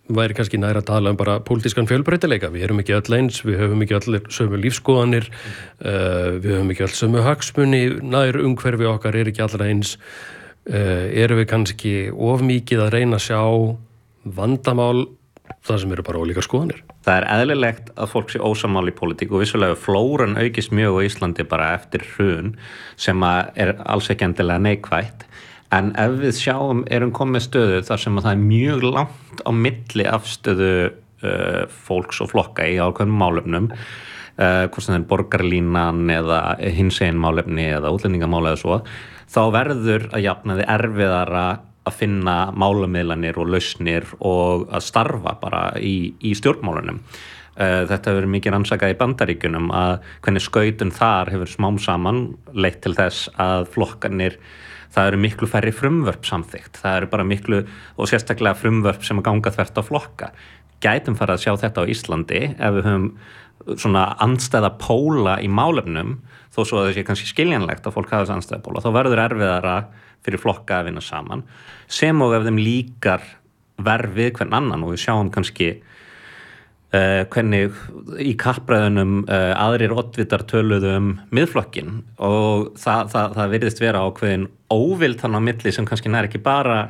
væri kannski nær að tala bara pólitískan fjölbreytileika. Við erum ekki öll eins, við höfum ekki allir sömu lífskoðanir, við höfum ekki öll sömu hagsmuni, nær umhverfi okkar ekki allra eins. Erum við kannski of mikið að reyna að sjá vandamál það sem eru bara ólíkar skoðanir. Það eðlilegt að fólk sé ósammála í pólitík og vissulega flóran aukist mjög á Íslandi bara eftir hrun sem alls ekki endilega neikvætt. En ef við erum komið stöðu þar sem að það mjög langt á milli afstöðu fólks og flokka í ákveðnum málefnum, hvort sem það borgarlínan eða hinsegin málefni eða útlendingamála eða svo, þá verður að jafnaði erfiðara að finna málamiðlanir og lausnir og að starfa bara í stjórnmálunum. Þetta hefur mikið rannsakað í Bandaríkjunum að hvernig skautun þar hefur smám saman leitt til þess að flokkanir, það eru miklu færri frumvörp samþykkt. Það eru bara miklu, og sérstaklega frumvörp sem að ganga þvert á flokka. Gætum fara að sjá þetta á Íslandi ef við höfum svona andstæða póla í málefnum, þó svo að það sé kannski skiljanlegt að fólk hafa þess andstæða póla, þá verður erfiðara fyrir flokka að vinna saman, sem og ef þeim líkar verð við hvern annan og við sjáum kannski hvernig í kappræðunum aðrir oddvitar töluðu miðflokkin og það virðist vera ákveðin óvild hann á milli sem kannski nær ekki bara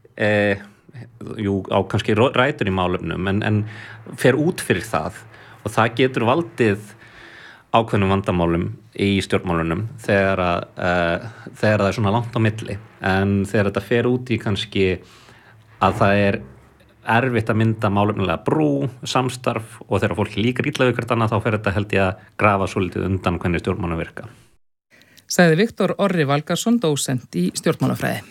á kannski rætur í málefnum en fer út fyrir það og það getur valdið ákveðnum vandamálum í stjórnmálunum þegar það er svona langt á milli en þegar þetta fer út í kannski að það er erfitt að mynda málefnilega brú, samstarf og þegar fólk líkar illa við hvert annað þá fer þetta held ég að grafa svolítið undan hvernig stjórnmálum virka. Sagði Viktor Orri Valgarðsson, dósent í stjórnmálafræði.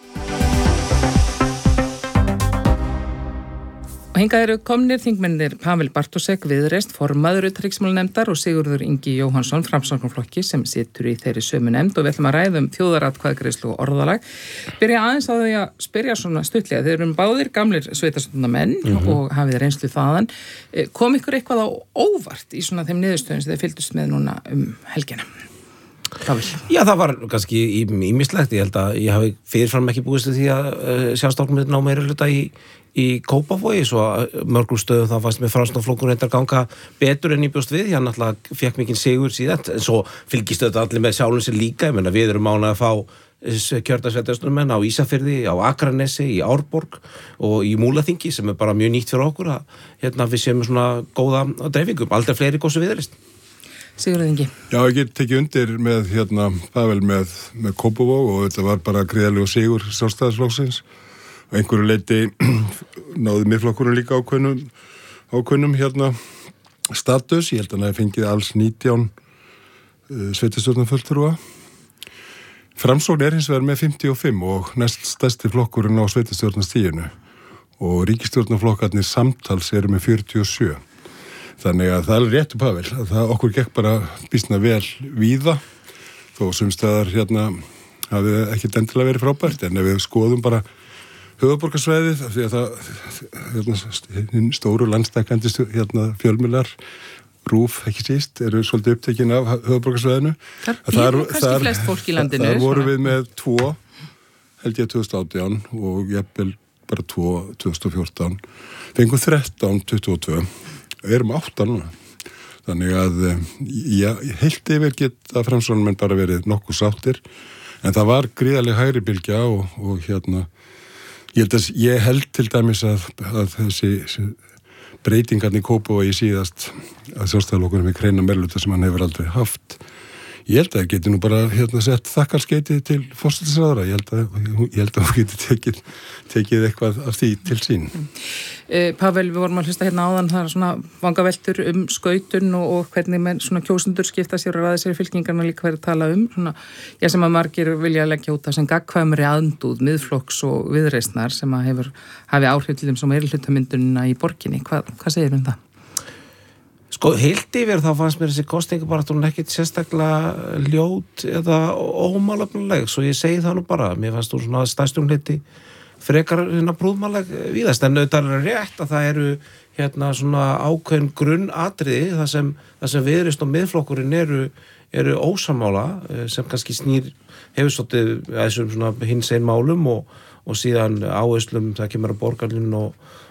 Og hingað eru komnir þingmennir Pavel Bartósek Viðreisn, formaður utanríkismálanefndar og Sigurður Ingi Jóhannsson, Framsóknarflokki sem situr í þeirri sömu nefnd og við ætlum að ræða þjóðaratkvæðagreiðslu og orðalag. Byrja aðeins á því að spyrja svona stuttlega. Þeir eru báðir gamlir sveitarstjórnarmenn og hafið reynslu þaðan. Kom ykkur eitthvað á óvart í svona þeim niðurstöðum sem þeir fylgdust með núna helgina? Pavel. Já, það var kannski ýmislegt. Ég held að ég hafi fyrirfram ekki búist við því að sjálfstjórnarmenn ná meiri hluta í Kópavogi, svo mörgum stöðum þá fannst mér Framsóknarflokkur reyndar ganga betur en ég bjóst við, hann alltaf fékk mikinn sigur síðan, en svo fylgist þetta allir með sjálfum sér líka, ég menna við erum ánægð að fá kjördæmssveitarstjórnarmenn á Ísafirði, á Akranesi, í Árborg og í Múlaþingi sem bara mjög nýtt fyrir okkur að við séum svona góða dreifingum, aldrei fleiri góðsum Viðreisn. Sigurður Ingi. Já, ég get tekið undir með Pavel með Kópavog og þetta var bara gríðarlegur sigur Sjálfstæðisflokksins. Einhverju leyti náði miðflokkurinn líka ákveðnum status. Ég held að hann hefði fengið alls 19 sveitarstjórnarfulltrúa. Framsókn hins vegar með 55 og næst stærsti flokkurinn á sveitarstjórnarstiginu og ríkisstjórnarflokkarnir samtals eru með 47. Þannig að það er réttu Pavel að það okkur gekk bara býsna vel víða þó sumstaðar hafi ekki endilega verið frábært en ef við skoðum bara höfuðborgarsvæðið af því að það stóru landstækandi fjölmiðlar RÚV ekki síst eru svolítið upptekin af höfuðborgarsvæðinu. Það kannski flest fólk í landinu. Það voru við með 2 held ég 2018 og jafnvel bara 2 2014. Fengum 13 22. Erum 8 núna. Þannig að heilt yfir geta Framsóknarmenn bara verið nokkuð sáttir en það var gríðarleg hægri bylgja og ég held til dæmis að þessi breytingarnir í Kópavogi síðast að Sjálfstæðisflokkurinn með hreina meirihluta sem hann hefur aldrei haft. Ég held að það geti nú bara sett þakkarskeyti til forsætisráðherra. Ég held að hún geti tekið eitthvað af því til sín. Pavel, við vorum að hlusta áðan, það er svona vangaveltur skautun og hvernig menn svona kjósendur skipta sér og ræða sér í fylkingarna líka verið að tala svona, sem að margir vilja leggja út af sem gagnkvæmri andúð, miðflokks og Viðreisnar sem að hafi áhrif til þeim sem meirihlutamyndunina í borginni. Hvað segir það? Heilt yfir þá fannst mér þessi kosningabaráttur ekkert sérstaklega ljót eða ómálefnileg, svo ég segi það nú bara. Mér fannst hún svona stærstum hluti frekar prúðmáleg víðast, en auðvitað er rétt að það eru svona ákveðin grunnatriði þar sem Viðreisn og miðflokkurinn eru ósammála sem kannski hefur svolítið þessum svona hinsegin málum og síðan áherslum það kemur að borgarlínu